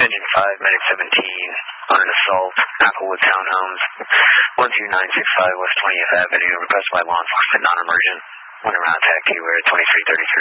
Engine 5, Medic 17, on an assault, Applewood Townhomes, 12965 West 20th Avenue, request by law enforcement, non-emergent. Went around attack keyword 2333.